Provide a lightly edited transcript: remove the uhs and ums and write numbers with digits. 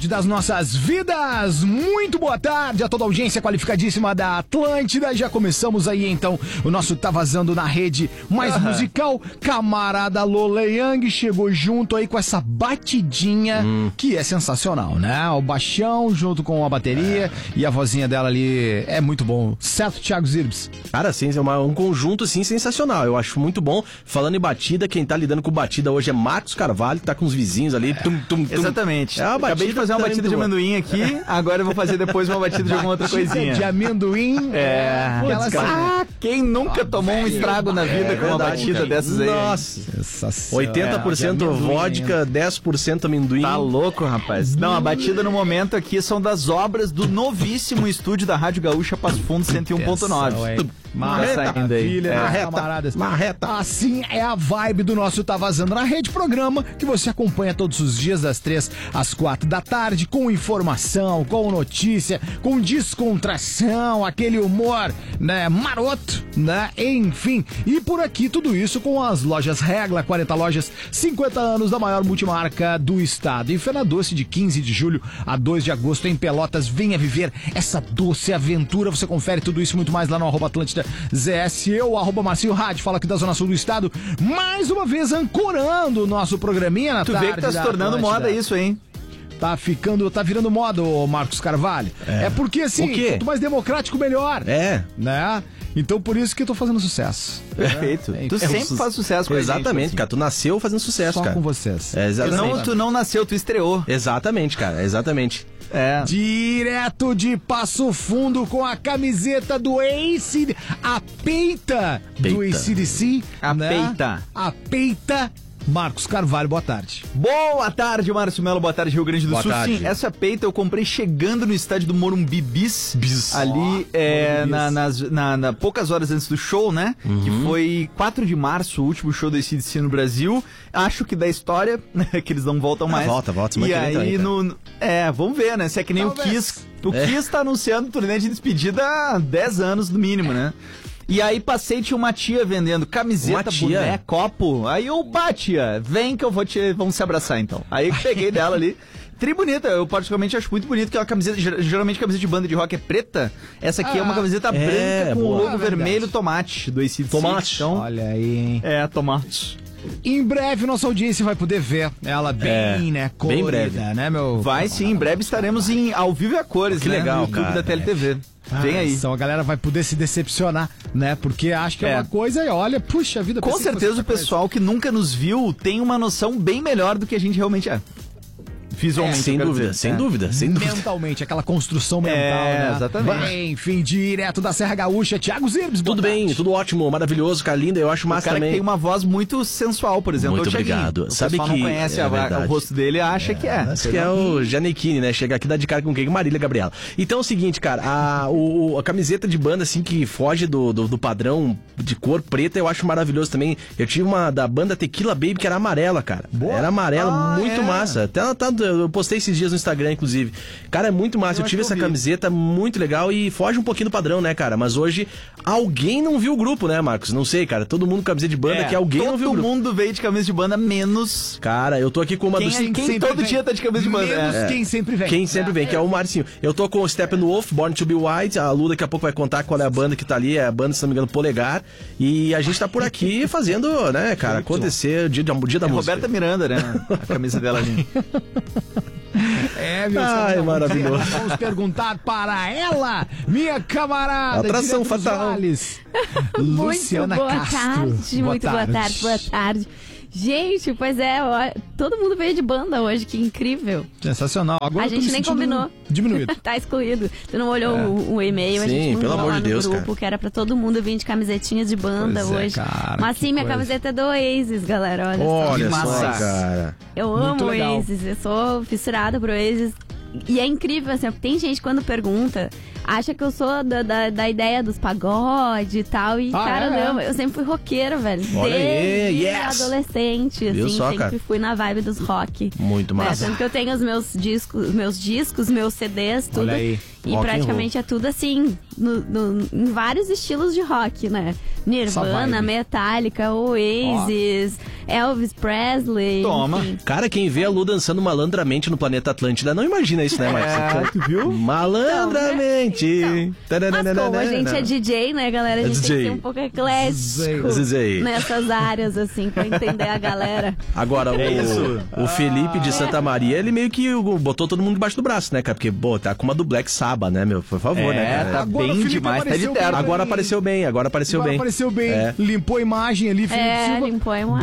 tarde das nossas vidas. Muito boa tarde a toda a audiência qualificadíssima da Atlântida. Já começamos aí então o nosso Tá Vazando na Rede mais musical. Camarada Lola Young chegou junto aí com essa batidinha que é sensacional, né? O baixão junto com a bateria e a vozinha dela ali é muito bom. Certo, Thiago Zirbs? Cara, sim, é um conjunto assim sensacional. Eu acho muito bom. Falando em batida, quem tá lidando com batida hoje é Marcos Carvalho, que tá com os vizinhos ali. Exatamente. Acabei de fazer uma batida de amendoim aqui, agora eu vou fazer depois uma batida de alguma outra coisinha. De amendoim. Quem nunca tomou um estrago na vida com uma batida cara. Dessas aí? Nossa. 80% vodka, 10% amendoim. Tá louco, rapaz. Não, a batida no momento aqui são das obras do novíssimo estúdio da Rádio Gaúcha Passo Fundo 101.9. Marreta. Assim é a vibe do nosso Tá Vazando na Rede, programa que você acompanha todos os dias das 3 às 4 da tarde, com informação, com notícia, com descontração, aquele humor, né, maroto, né, enfim. E por aqui tudo isso com as lojas Regla, 40 lojas, 50 anos da maior multimarca do estado. E Fena Doce, de 15 de julho a 2 de agosto em Pelotas. Venha viver essa doce aventura. Você confere tudo isso e muito mais lá no @Atlântida ZS, eu, @Marcinho Rádio, fala aqui da Zona Sul do estado, mais uma vez ancorando o nosso programinha na tarde. Tu vê que tá se tornando moda isso, hein? Tá virando moda, ô Marcos Carvalho. É porque, assim, quanto mais democrático, melhor. Né? Então, por isso que eu tô fazendo sucesso. Perfeito. Tu sempre faz sucesso com a gente. Exatamente, assim. Cara. Tu nasceu fazendo sucesso, Só cara. com vocês. Exatamente. Tu não nasceu, tu estreou. Exatamente, cara. Exatamente. Direto de Passo Fundo com a camiseta do AC, a peita do AC/DC. A peita. Marcos Carvalho, boa tarde. Boa tarde, Márcio Melo, boa tarde, Rio Grande do Sul. Tarde. Sim, essa peita eu comprei chegando no estádio do Morumbi Bis. Ali, poucas horas antes do show, né? Que foi 4 de março, o último show do AC/DC no Brasil. Acho que da história, né, que eles não voltam mais. Volta. E aí, vamos ver, né? Se é que nem Talvez. o Kiss. O Kiss tá anunciando turnê de despedida há 10 anos, no mínimo, né? E aí tinha uma tia vendendo camiseta, boné, copo. Aí eu, tia, vem que vamos se abraçar então. Aí eu peguei dela ali. Tri bonita, eu particularmente acho muito bonito que a camiseta, geralmente camiseta de banda de rock é preta. Essa aqui é uma camiseta branca com o logo vermelho tomate do AC/DC. Tomate. Então, olha aí, hein? Tomate. Em breve nossa audiência vai poder ver ela bem, né, colorida, bem breve. né, meu? Vai sim, em breve estaremos ao vivo e a cores, que né, legal, no YouTube cara. da TLTV. Vem aí. Então a galera vai poder se decepcionar, né? Porque acha que é uma coisa e olha, puxa vida. Com certeza o pessoal que nunca nos viu tem uma noção bem melhor do que a gente realmente é. Visualmente. Sem dúvida. Mentalmente, aquela construção mental, né? Exatamente. Enfim, direto da Serra Gaúcha, Thiago Zirbs. Tudo bem, tudo ótimo, maravilhoso, cara, linda, eu acho massa também. O cara também. que tem uma voz muito sensual, por exemplo. Muito obrigado. O Sabe pessoal que não conhece o rosto dele e acha que é. Acho que é o Janequine, né? Chega aqui, dá de cara com quem? Marília Gabriela. Então é o seguinte, cara, a camiseta de banda, assim, que foge do padrão de cor preta, eu acho maravilhoso também. Eu tive uma da banda Tequila Baby, que era amarela, cara. Boa. Era amarela, muito massa. Até eu postei esses dias no Instagram, inclusive. Cara, é muito massa. Eu tive essa camiseta muito legal e foge um pouquinho do padrão, né, cara? Mas hoje alguém não viu o grupo, né, Marcos? Não sei, cara. Todo mundo com camiseta de banda que alguém não viu o grupo. Todo mundo veio de camisa de banda, menos... Cara, eu tô aqui com uma Quem todo dia tá de camisa de banda? Menos quem sempre vem. Quem sempre vem, que é o Marcinho. Eu tô com o Steppenwolf, Born to be White. A Lu daqui a pouco vai contar qual é a banda que tá ali. É a banda, se não me engano, Polegar. E a gente tá por aqui fazendo, né, cara, acontecer o dia da música. Roberta Miranda, né? A camisa dela ali. Ai, maravilhoso. Vamos perguntar para ela, minha camarada. Atração fatal. Luciana boa Castro. Tarde, muito boa tarde. Gente, pois é, todo mundo veio de banda hoje, que incrível. Sensacional. Agora a gente nem combinou. Diminuído. Tá excluído. Tu não olhou o e-mail, sim, a gente pelo amor lá de Deus, no grupo, cara. que era pra todo mundo vir de camisetinhas de banda hoje. Cara, mas sim, minha camiseta é do Oasis, galera, olha só. Só, cara. Eu amo o Oasis, eu sou fissurada pro Oasis. E é incrível, assim, tem gente quando pergunta, acha que eu sou da ideia dos pagode e tal. E, cara, não, eu sempre fui roqueira, velho. Olha Desde aí, adolescente, viu assim, só, sempre cara? fui na vibe dos rock. Muito massa. Tanto que eu tenho os meus discos, meus CDs, tudo. Olha aí. E Rock and praticamente é tudo assim, em vários estilos de rock, né? Nirvana, Metallica, Oasis, Elvis Presley. Toma. Enfim. Cara, quem vê a Lu dançando malandramente no planeta Atlântida não imagina isso, né, Marcos? Tu viu? Malandramente. Mas como a gente é DJ, né, galera? A gente tem que ser um pouco eclético DJ. nessas áreas, assim, pra entender a galera. Agora, o Felipe de Santa Maria, ele meio que botou todo mundo debaixo do braço, né, cara? Porque, pô, tá com uma do Black Sabbath, né, meu? Por favor, né, cara? Tá Agora o bem Felipe demais, tá de apareceu terno. Agora apareceu bem, Agora apareceu bem. Limpou a imagem ali, Felipe Silva. Limpou a imagem.